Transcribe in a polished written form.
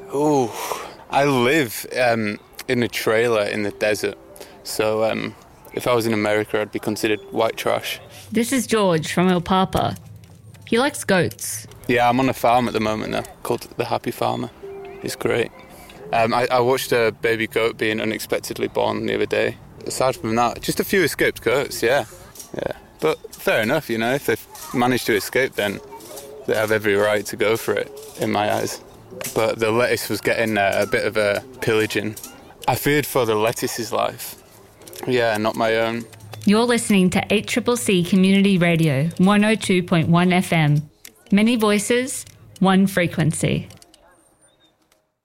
Oh, I live in a trailer in the desert. So if I was in America, I'd be considered white trash. This is George from El Papa. He likes goats. Yeah, I'm on a farm at the moment now, called The Happy Farmer. It's great. I watched a baby goat being unexpectedly born the other day. Aside from that, just a few escaped goats, yeah. But fair enough, you know, if they've managed to escape, then they have every right to go for it, in my eyes. But the lettuce was getting a bit of a pillaging. I feared for the lettuce's life. Yeah, not my own. You're listening to 8CCC Community Radio, 102.1 FM. Many voices, one frequency.